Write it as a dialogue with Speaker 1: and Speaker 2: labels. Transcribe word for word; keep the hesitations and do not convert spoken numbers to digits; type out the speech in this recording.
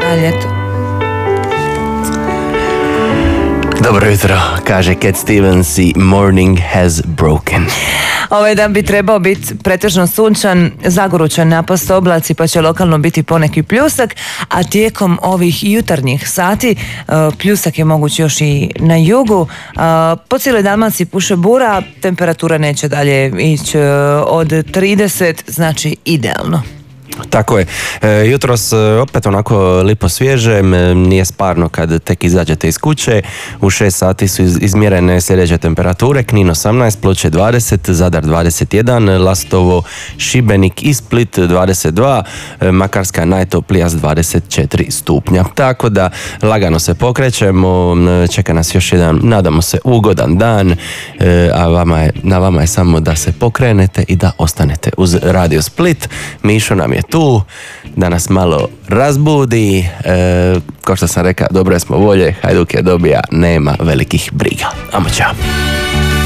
Speaker 1: a ljeto.
Speaker 2: Dobro jutro, kaže Cat Stevens i Morning Has Broken.
Speaker 1: Ovaj dan bi trebao biti pretežno sunčan, zagoručan napast oblaci, pa će lokalno biti poneki pljusak, a tijekom ovih jutarnjih sati pljusak je moguć još i na jugu. Po cijeloj Dalmaciji puše bura, temperatura neće dalje ići od trideset, znači idealno.
Speaker 2: Tako je. E, jutros opet onako lipo svježe, nije sparno kad tek izađete iz kuće. U šest sati su iz, izmjerene sljedeće temperature: Knin osamnaest, Ploče dvadeset, Zadar dvadeset jedan, Lastovo, Šibenik i Split dvadeset dva, Makarska najtoplija s dvadeset četiri stupnja. Tako da lagano se pokrećemo, čeka nas još jedan, nadamo se, ugodan dan, e, a vama je, na vama je samo da se pokrenete i da ostanete uz Radio Split. Mišo nam je tu da nas malo razbudi, e, kao što sam rekao, dobre smo volje, Hajduk je dobija, nema velikih briga. Amo čao.